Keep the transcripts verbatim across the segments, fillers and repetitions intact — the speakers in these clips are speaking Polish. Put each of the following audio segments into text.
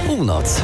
Północ.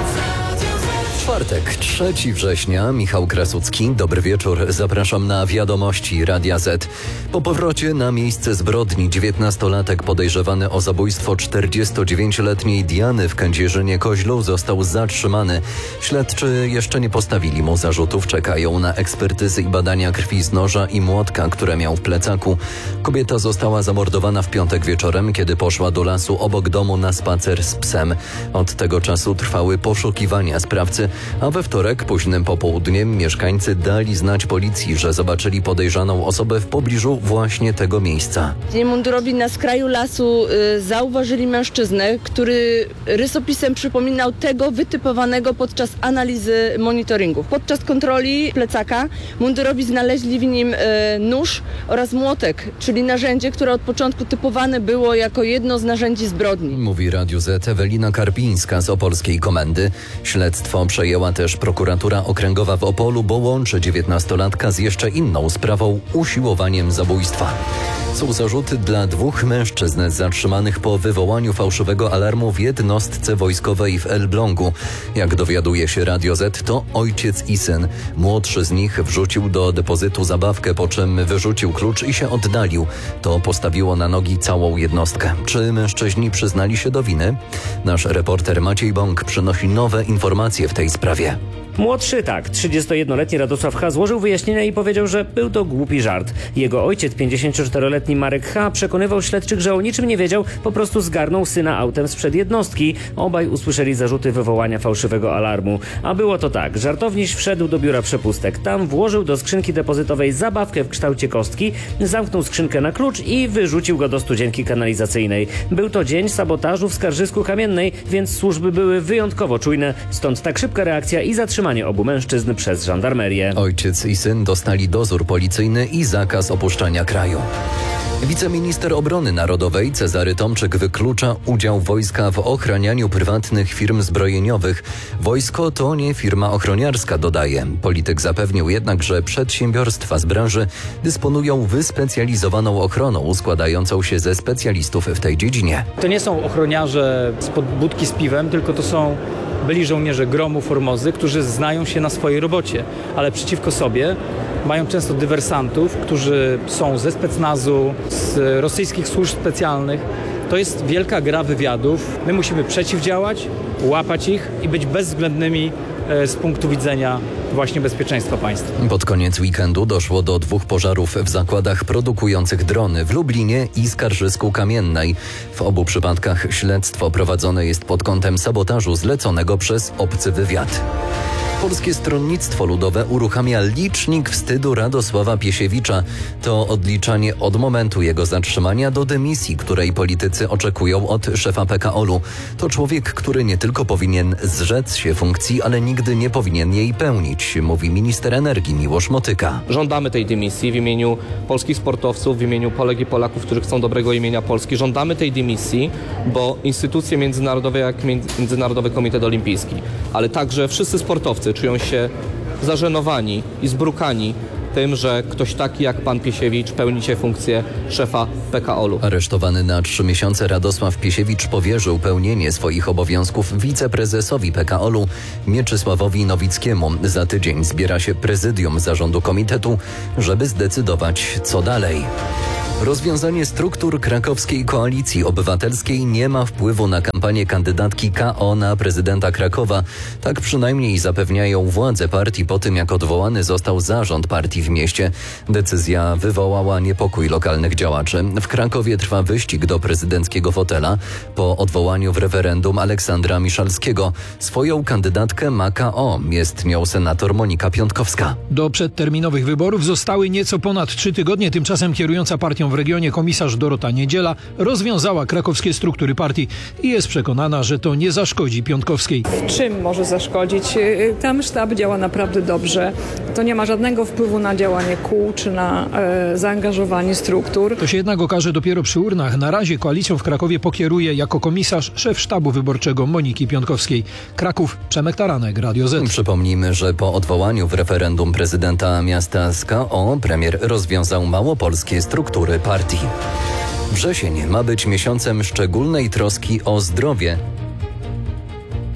Czwartek, trzeciego września, Michał Krasucki. Dobry wieczór, zapraszam na wiadomości Radia Z. Po powrocie na miejsce zbrodni dziewiętnastolatek podejrzewany o zabójstwo czterdziestodziewięcioletniej Diany w Kędzierzynie-Koźlu został zatrzymany. Śledczy jeszcze nie postawili mu zarzutów, czekają na ekspertyzy i badania krwi z noża i młotka, które miał w plecaku. Kobieta została zamordowana w piątek wieczorem, kiedy poszła do lasu obok domu na spacer z psem. Od tego czasu trwały poszukiwania sprawcy, a we wtorek późnym popołudniem mieszkańcy dali znać policji, że zobaczyli podejrzaną osobę w pobliżu właśnie tego miejsca. Dzień mundurowi na skraju lasu y, zauważyli mężczyznę, który rysopisem przypominał tego wytypowanego podczas analizy monitoringu. Podczas kontroli plecaka mundurowi znaleźli w nim y, nóż oraz młotek, czyli narzędzie, które od początku typowane było jako jedno z narzędzi zbrodni. Mówi Radiu Z Ewelina Karpińska z Opolskiej Komendy. Śledztwo przejęła też prokuratura okręgowa w Opolu, bo łączy dziewiętnastolatka z jeszcze inną sprawą – usiłowaniem zabójstwa. Są zarzuty dla dwóch mężczyzn zatrzymanych po wywołaniu fałszywego alarmu w jednostce wojskowej w Elblągu. Jak dowiaduje się Radio Z, to ojciec i syn. Młodszy z nich wrzucił do depozytu zabawkę, po czym wyrzucił klucz i się oddalił. To postawiło na nogi całą jednostkę. Czy mężczyźni przyznali się do winy? Nasz reporter Maciej Bąk przynosi nowe informacje w tej sprawie. Młodszy tak, trzydziestojednoletni Radosław H. złożył wyjaśnienia i powiedział, że był to głupi żart. Jego ojciec, pięćdziesięcioczteroletni Marek H. przekonywał śledczych, że o niczym nie wiedział, po prostu zgarnął syna autem sprzed jednostki. Obaj usłyszeli zarzuty wywołania fałszywego alarmu. A było to tak, żartowniś wszedł do biura przepustek. Tam włożył do skrzynki depozytowej zabawkę w kształcie kostki, zamknął skrzynkę na klucz i wyrzucił go do studzienki kanalizacyjnej. Był to dzień sabotażu w Skarżysku Kamiennej, więc służby były wyjątkowo czujne, stąd tak szybka reakcja i zatrzymanie obu mężczyzn przez żandarmerię. Ojciec i syn dostali dozór policyjny i zakaz opuszczania kraju. Wiceminister Obrony Narodowej Cezary Tomczyk wyklucza udział wojska w ochranianiu prywatnych firm zbrojeniowych. Wojsko to nie firma ochroniarska, dodaje. Polityk zapewnił jednak, że przedsiębiorstwa z branży dysponują wyspecjalizowaną ochroną składającą się ze specjalistów w tej dziedzinie. To nie są ochroniarze spod budki z piwem, tylko to są byli żołnierze gromu, Formozy, którzy znają się na swojej robocie, ale przeciwko sobie mają często dywersantów, którzy są ze specnazu, z rosyjskich służb specjalnych. To jest wielka gra wywiadów. My musimy przeciwdziałać, łapać ich i być bezwzględnymi z punktu widzenia właśnie bezpieczeństwa państwa. Pod koniec weekendu doszło do dwóch pożarów w zakładach produkujących drony w Lublinie i Skarżysku Kamiennej. W obu przypadkach śledztwo prowadzone jest pod kątem sabotażu zleconego przez obcy wywiad. Polskie Stronnictwo Ludowe uruchamia licznik wstydu Radosława Piesiewicza. To odliczanie od momentu jego zatrzymania do dymisji, której politycy oczekują od szefa P K O L-u. To człowiek, który nie tylko powinien zrzec się funkcji, ale nigdy nie powinien jej pełnić, mówi minister energii Miłosz Motyka. Żądamy tej dymisji w imieniu polskich sportowców, w imieniu Polek i Polaków, którzy chcą dobrego imienia Polski. Żądamy tej dymisji, bo instytucje międzynarodowe jak Międzynarodowy Komitet Olimpijski, ale także wszyscy sportowcy czują się zażenowani i zbrukani tym, że ktoś taki jak pan Piesiewicz pełni się funkcję szefa P K O L-u. Aresztowany na trzy miesiące Radosław Piesiewicz powierzył pełnienie swoich obowiązków wiceprezesowi P K O L-u Mieczysławowi Nowickiemu. Za tydzień zbiera się prezydium zarządu komitetu, żeby zdecydować, co dalej. Rozwiązanie struktur krakowskiej Koalicji Obywatelskiej nie ma wpływu na kampanię kandydatki K O na prezydenta Krakowa. Tak przynajmniej zapewniają władze partii po tym, jak odwołany został zarząd partii w mieście. Decyzja wywołała niepokój lokalnych działaczy. W Krakowie trwa wyścig do prezydenckiego fotela. Po odwołaniu w referendum Aleksandra Miszalskiego swoją kandydatkę ma K O. Jest nią senator Monika Piątkowska. Do przedterminowych wyborów zostały nieco ponad trzy tygodnie. Tymczasem kierująca partią w regionie komisarz Dorota Niedziela rozwiązała krakowskie struktury partii i jest przekonana, że to nie zaszkodzi Piątkowskiej. W czym może zaszkodzić? Tam sztab działa naprawdę dobrze. To nie ma żadnego wpływu na działanie kół czy na e, zaangażowanie struktur. To się jednak okaże dopiero przy urnach. Na razie koalicją w Krakowie pokieruje jako komisarz szef sztabu wyborczego Moniki Piątkowskiej. Kraków, Przemek Taranek, Radio Z. Przypomnijmy, że po odwołaniu w referendum prezydenta miasta z K O premier rozwiązał małopolskie struktury partii. Wrzesień ma być miesiącem szczególnej troski o zdrowie.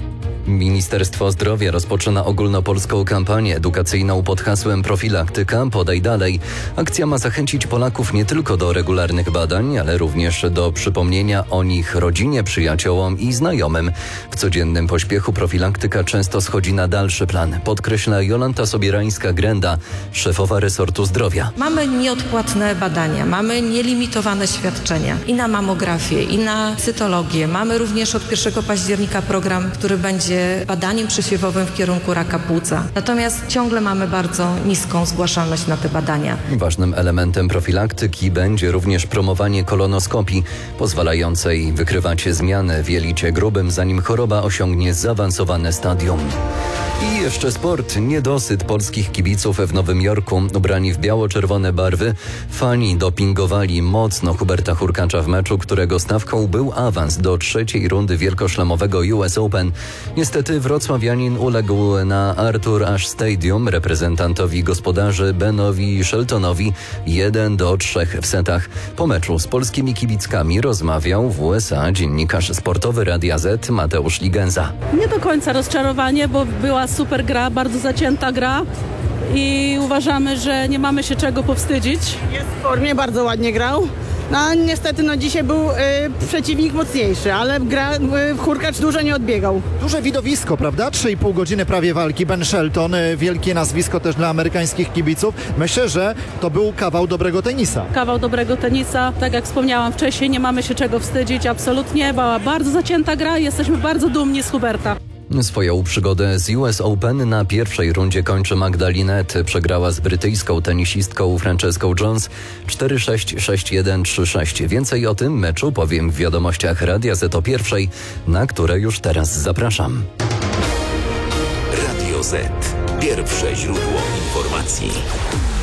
Ministerstwo Zdrowia rozpoczyna ogólnopolską kampanię edukacyjną pod hasłem Profilaktyka, podaj dalej. Akcja ma zachęcić Polaków nie tylko do regularnych badań, ale również do przypomnienia o nich rodzinie, przyjaciołom i znajomym. W codziennym pośpiechu profilaktyka często schodzi na dalszy plan, podkreśla Jolanta Sobierańska-Grenda, szefowa resortu zdrowia. Mamy nieodpłatne badania, mamy nielimitowane świadczenia i na mamografię, i na cytologię. Mamy również od pierwszego października program, który będzie badaniem przesiewowym w kierunku raka płuca. Natomiast ciągle mamy bardzo niską zgłaszalność na te badania. Ważnym elementem profilaktyki będzie również promowanie kolonoskopii, pozwalającej wykrywać zmiany w jelicie grubym, zanim choroba osiągnie zaawansowane stadium. I jeszcze sport. Niedosyt polskich kibiców w Nowym Jorku. Ubrani w biało-czerwone barwy, fani dopingowali mocno Huberta Hurkacza w meczu, którego stawką był awans do trzeciej rundy wielkoszlemowego U S Open. Niestety wrocławianin uległ na Arthur Ashe Stadium reprezentantowi gospodarzy Benowi Sheltonowi jeden do trzech w setach. Po meczu z polskimi kibickami rozmawiał w U S A dziennikarz sportowy Radia Z Mateusz Ligenza. Nie do końca rozczarowanie, bo była super gra, bardzo zacięta gra i uważamy, że nie mamy się czego powstydzić. Jest w formie, bardzo ładnie grał. No niestety no dzisiaj był y, przeciwnik mocniejszy, ale gra, y, Hurkacz dużo nie odbiegał. Duże widowisko, prawda? trzy i pół godziny prawie walki. Ben Shelton, y, wielkie nazwisko też dla amerykańskich kibiców. Myślę, że to był kawał dobrego tenisa. Kawał dobrego tenisa. Tak jak wspomniałam wcześniej, nie mamy się czego wstydzić, absolutnie. Była bardzo zacięta gra i jesteśmy bardzo dumni z Huberta. Swoją przygodę z U S Open na pierwszej rundzie kończy Magda Linette. Przegrała z brytyjską tenisistką Franceską Jones cztery sześć, sześć jeden, trzy sześć. Więcej o tym meczu powiem w wiadomościach Radia Z o pierwszej, na które już teraz zapraszam. Radio Z. Pierwsze źródło informacji.